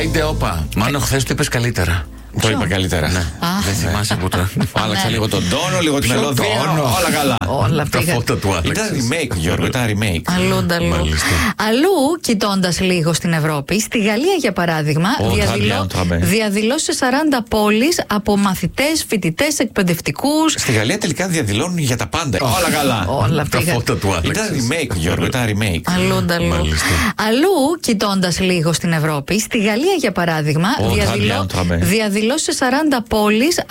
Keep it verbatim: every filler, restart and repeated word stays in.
Άιντε, όπα. Μάλλον χθες το είπες καλύτερα. Το είπα καλύτερα. Ναι. Δεν θυμάσαι που το. Άλλαξα λίγο τον τόνο, λίγο τη μελωδία. Όλα καλά. Όλα Τα φώτα του άλλαξε. Ήταν remake, Γιώργο, ήταν remake. Αλλού, αλλού. Αλλού, κοιτώντας λίγο στην Ευρώπη, στη Γαλλία για παράδειγμα, διαδηλώσει σε σαράντα πόλεις από μαθητές, φοιτητές, εκπαιδευτικούς. Στη Γαλλία τελικά διαδηλώνουν για τα πάντα. Όλα καλά. Όλα Τα φώτα του άλλαξε. Ήταν remake, Γιώργο, ήταν remake. Αλλού, αλλού. Αλλού, κοιτώντας λίγο στην Ευρώπη, στη Γαλλία για παράδειγμα, διαδηλώσει σε σαράντα πόλεις